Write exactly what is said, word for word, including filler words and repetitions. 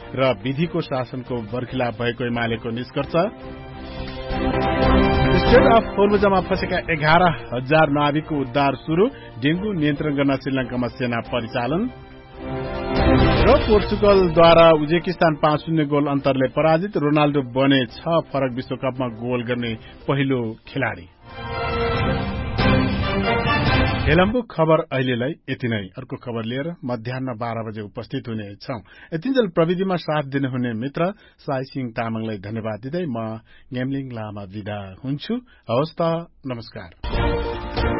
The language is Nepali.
र विधिको शासनको बर्खिलाप भएको एमालेको निष्कर्ष। स्टेट अफ होर्मुजमा फँसेका एघार हजार नाविकको उद्धार शुरू, डेंगू नियन्त्रण गर्न श्रीलंकामा सेना परिचालन। र पोर्चुगलद्वारा उज्बेकिस्तान पाँच शून्य गोल अन्तरले पराजित, रोनाल्डो बने छ फरक विश्वकपमा गोल गर्ने पहिलो खेलाडी। हेलम्बु खबर अहिलेलाई यति नै। अर्को खबर लिएर मध्याह बाह्र बजे उपस्थित हुनेछौं। यतिन्जेल प्रविधिमा साथ दिनुहुने मित्र साई सिंह तामाङलाई धन्यवाद दिँदै म गेमलिङ लामा विदा हुन्छु। हवस् त, नमस्कार।